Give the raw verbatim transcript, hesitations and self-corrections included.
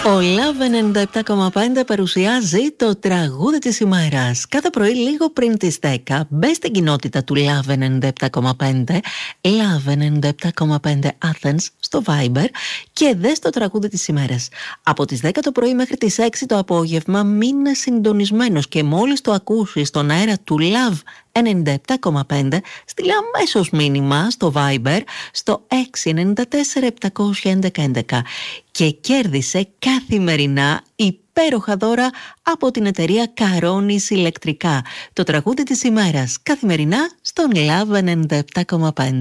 Ο Love ενενήντα επτά κόμμα πέντε παρουσιάζει το τραγούδι της ημέρας. Κάθε πρωί λίγο πριν τις δέκα μπες στην κοινότητα του Love ενενήντα επτά κόμμα πέντε, Love ενενήντα επτά κόμμα πέντε Athens στο Viber και δες το τραγούδι της ημέρας. Από τις δέκα το πρωί μέχρι τις έξι το απόγευμα μείνε συντονισμένος και μόλις το ακούσεις στον αέρα του Love ενενήντα επτά κόμμα πέντε στείλε αμέσως μήνυμα στο Viber στο έξι εννιά τέσσερα επτακόσια έντεκα έντεκα και κέρδισε καθημερινά υπέροχα δώρα από την εταιρεία Caronis Ηλεκτρικά. Το τραγούδι της ημέρας καθημερινά στον Love ενενήντα επτά κόμμα πέντε.